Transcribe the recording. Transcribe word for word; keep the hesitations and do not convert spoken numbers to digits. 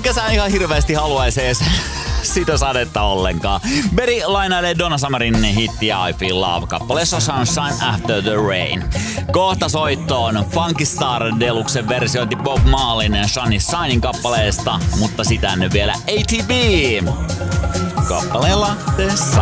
kesään ihan hirveästi haluaisi edes sitä sadetta ollenkaan. Berry lainailee Donna Summerin hittiä I Feel Love-kappaleessa Sunshine After the Rain. Kohta soittoon Funky Star Deluxen versiointi Bob Marleyn Sunny Shining kappaleesta, mutta sitä ennen vielä A T B. Kappaleella The Sun.